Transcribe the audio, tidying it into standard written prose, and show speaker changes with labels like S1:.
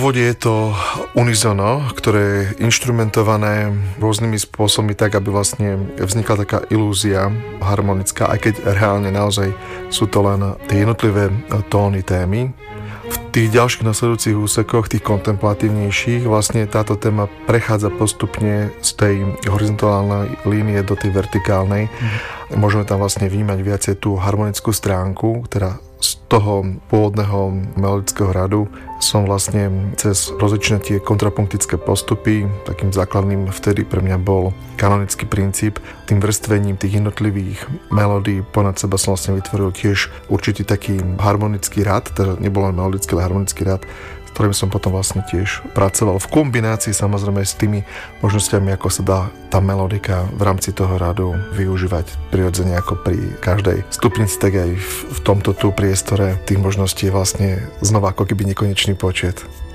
S1: úvode je to unizono, ktoré je inštrumentované rôznymi spôsobmi tak, aby vlastne vznikla taká ilúzia harmonická, aj keď reálne naozaj sú to len tie jednotlivé tóny témy. V tých ďalších nasledujúcich úsekoch, tých kontemplatívnejších, vlastne táto téma prechádza postupne z tej horizontálnej línie do tej vertikálnej. Môžeme tam vlastne vnímať viacej tú harmonickú stránku, teda z toho pôvodného melodického radu som vlastne cez rozličné tie kontrapunktické postupy, takým základným vtedy pre mňa bol kanonický princíp, tým vrstvením tých jednotlivých melódií ponad seba som vlastne vytvoril tiež určitý taký harmonický rad, teda nebol len melodický, ale harmonický rad, s ktorým som potom vlastne tiež pracoval v kombinácii samozrejme s tými možnosťami, ako sa dá tá melodika v rámci toho radu využívať prirodzene ako pri každej stupnici, tak aj v tomto tu priestore tých možností je vlastne znova ako keby nekonečný počet.